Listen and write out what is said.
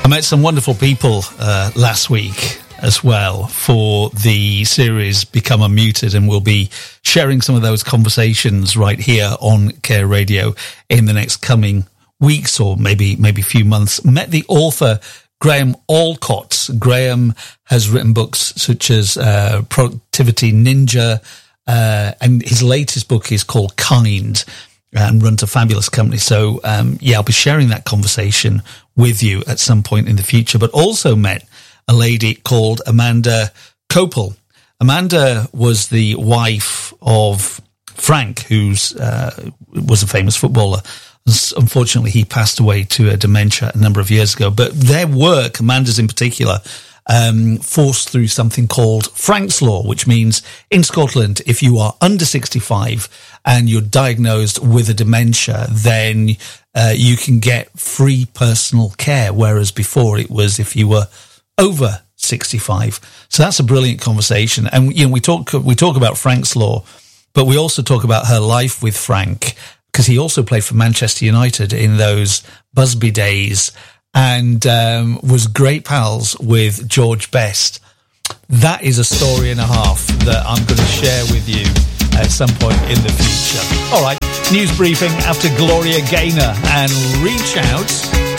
I met some wonderful people last week as well for the series Become Unmuted, and we'll be sharing some of those conversations right here on Care Radio in the next coming weeks or maybe few months. Met the author Graham Allcott. Graham has written books such as Productivity Ninja, and his latest book is called Kind, and runs a fabulous company. So, I'll be sharing that conversation with you at some point in the future, but also met a lady called Amanda Kopel. Amanda was the wife of Frank, who's was a famous footballer. Unfortunately, he passed away to a dementia a number of years ago. But their work, Amanda's in particular, forced through something called Frank's Law, which means in Scotland, if you are under 65 and you're diagnosed with a dementia, then you can get free personal care, whereas before it was if you were over 65. So that's a brilliant conversation. And, we talk about Frank's Law, but we also talk about her life with Frank, because he also played for Manchester United in those Busby days, and was great pals with George Best. That is a story and a half that I'm going to share with you at some point in the future. All right, news briefing after Gloria Gaynor, and reach out